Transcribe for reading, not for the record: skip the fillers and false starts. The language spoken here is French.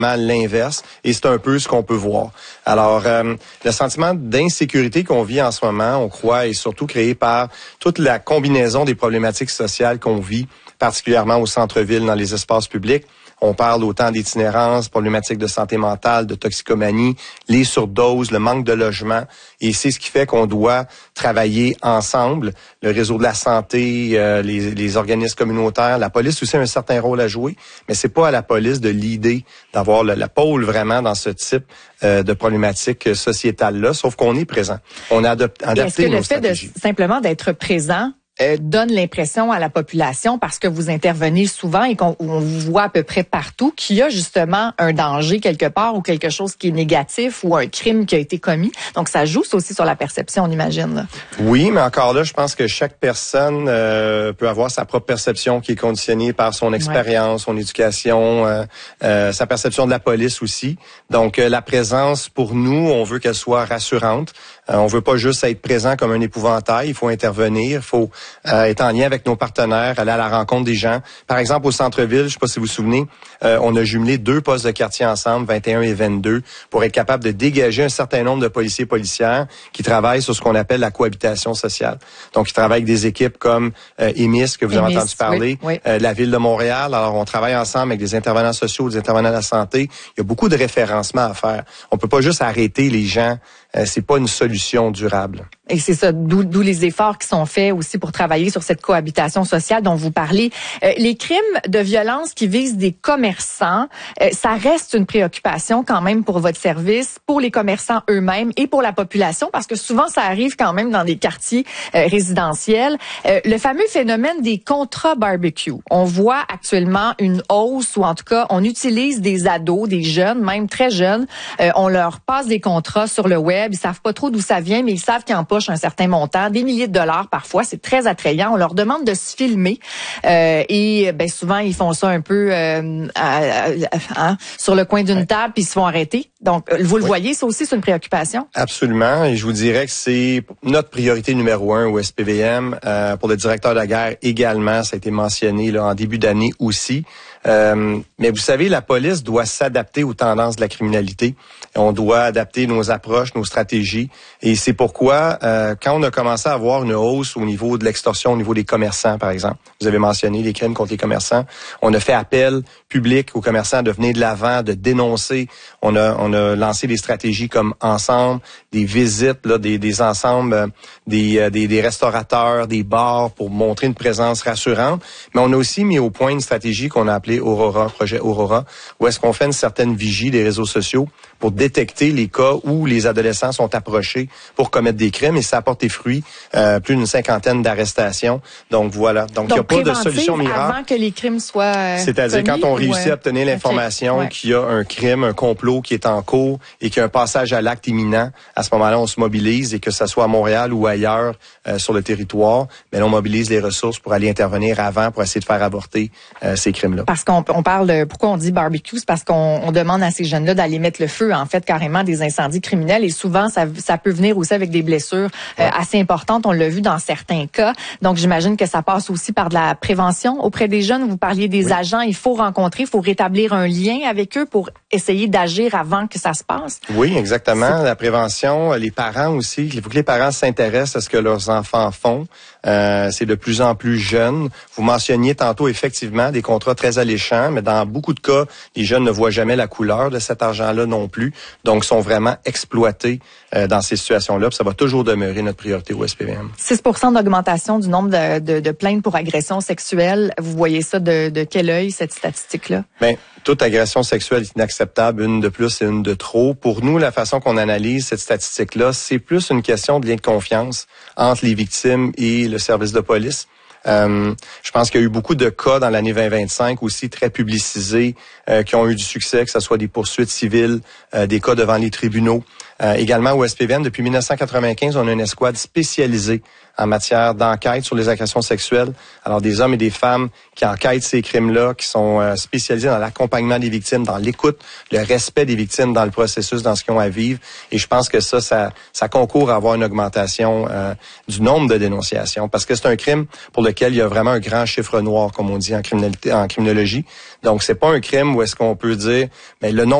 l'inverse, et c'est un peu ce qu'on peut voir. Alors, le sentiment d'insécurité qu'on vit en ce moment, on croit, est surtout créé par toute la combinaison des problématiques sociales qu'on vit, particulièrement au centre-ville, dans les espaces publics. On parle autant d'itinérance, problématiques de santé mentale, de toxicomanie, les surdoses, le manque de logement. Et c'est ce qui fait qu'on doit travailler ensemble. Le réseau de la santé, les organismes communautaires, la police aussi a un certain rôle à jouer. Mais c'est pas à la police de l'idée d'avoir la pôle vraiment dans ce type de problématiques sociétales-là, sauf qu'on est présent. On a adapté nos stratégies. Est-ce que le fait simplement d'être présent donne l'impression à la population, parce que vous intervenez souvent et qu'on vous voit à peu près partout, qu'il y a justement un danger quelque part ou quelque chose qui est négatif ou un crime qui a été commis. Donc, ça joue aussi sur la perception, on imagine. Là. Oui, mais encore là, je pense que chaque personne peut avoir sa propre perception qui est conditionnée par son expérience, son éducation, sa perception de la police aussi. Donc, la présence, pour nous, on veut qu'elle soit rassurante. On veut pas juste être présent comme un épouvantail. Il faut intervenir, il faut être en lien avec nos partenaires, aller à la rencontre des gens. Par exemple, au centre-ville, je sais pas si vous vous souvenez, on a jumelé 2 postes de quartier ensemble, 21 et 22, pour être capable de dégager un certain nombre de policiers et policières qui travaillent sur ce qu'on appelle la cohabitation sociale. Donc, ils travaillent avec des équipes comme EMIS, que vous avez entendu parler, la Ville de Montréal. Alors, on travaille ensemble avec des intervenants sociaux, des intervenants de la santé. Il y a beaucoup de référencement à faire. On peut pas juste arrêter les gens. C'est pas une solution durable. Et c'est ça, d'où les efforts qui sont faits aussi pour travailler sur cette cohabitation sociale dont vous parlez. Les crimes de violence qui visent des commerçants, ça reste une préoccupation quand même pour votre service, pour les commerçants eux-mêmes et pour la population, parce que souvent ça arrive quand même dans des quartiers résidentiels. Le fameux phénomène des contrats barbecue. On voit actuellement une hausse, ou en tout cas, on utilise des ados, des jeunes, même très jeunes. On leur passe des contrats sur le web. Ils savent pas trop d'où ça vient, mais ils savent qu'ils empochent un certain montant, des milliers de dollars parfois. C'est très attrayant. On leur demande de se filmer et ben souvent ils font ça un peu sur le coin d'une table puis ils se font arrêter. Donc vous le voyez, ça aussi c'est une préoccupation. Absolument. Et je vous dirais que c'est notre priorité numéro 1 au SPVM. Pour le directeur de la guerre également, ça a été mentionné là, en début d'année aussi. Mais vous savez, la police doit s'adapter aux tendances de la criminalité. On doit adapter nos approches, nos stratégies. Et c'est pourquoi, quand on a commencé à avoir une hausse au niveau de l'extorsion, au niveau des commerçants, par exemple, vous avez mentionné les crimes contre les commerçants, on a fait appel public aux commerçants de venir de l'avant, de dénoncer. On a lancé des stratégies comme Ensemble, des visites, là, des ensembles, des restaurateurs, des bars pour montrer une présence rassurante. Mais on a aussi mis au point une stratégie qu'on a appelée Aurora, projet Aurora, où est-ce qu'on fait une certaine vigie des réseaux sociaux pour détecter les cas où les adolescents sont approchés pour commettre des crimes, et ça a porté fruit, plus d'une 50aine d'arrestations. Donc voilà. Donc il n'y a pas de solution miracle. Avant que les crimes soient c'est-à-dire quand on réussit à obtenir l'information qu'il y a un crime, un complot qui est en cours et qu'il y a un passage à l'acte imminent, à ce moment-là, on se mobilise, et que ça soit à Montréal ou ailleurs sur le territoire, mais on mobilise les ressources pour aller intervenir avant, pour essayer de faire avorter ces crimes-là. Parce qu'on parle de pourquoi on dit barbecue, c'est parce qu'on demande à ces jeunes-là d'aller mettre le feu, en fait, carrément des incendies criminels, et souvent ça peut venir aussi avec des blessures assez importantes. On l'a vu dans certains cas. Donc j'imagine que ça passe aussi par de la prévention auprès des jeunes. Vous parliez des agents, il faut rencontrer, il faut rétablir un lien avec eux pour essayer d'agir avant que ça se passe. Oui, exactement. La prévention, les parents aussi, il faut que les parents s'intéressent à ce que leurs enfants font. C'est de plus en plus jeune. Vous mentionniez tantôt effectivement des contrats très alléchants, mais dans beaucoup de cas, les jeunes ne voient jamais la couleur de cet argent-là non plus, donc sont vraiment exploités dans ces situations-là. Puis ça va toujours demeurer notre priorité au SPVM. 6% d'augmentation du nombre de plaintes pour agressions sexuelles. Vous voyez ça de quel œil, cette statistique-là? Bien, toute agression sexuelle est inacceptable. Une de plus et une de trop. Pour nous, la façon qu'on analyse cette statistique-là, c'est plus une question de lien de confiance entre les victimes et le service de police. Je pense qu'il y a eu beaucoup de cas dans l'année 2025 aussi très publicisés qui ont eu du succès, que ce soit des poursuites civiles, des cas devant les tribunaux. Également au SPVM, depuis 1995, on a une escouade spécialisée en matière d'enquête sur les agressions sexuelles. Alors, des hommes et des femmes qui enquêtent ces crimes-là, qui sont spécialisés dans l'accompagnement des victimes, dans l'écoute, le respect des victimes dans le processus, dans ce qu'ils ont à vivre. Et je pense que ça concourt à avoir une augmentation du nombre de dénonciations, parce que c'est un crime pour lequel il y a vraiment un grand chiffre noir, comme on dit en criminologie. Donc, c'est pas un crime où est-ce qu'on peut dire, mais le nombre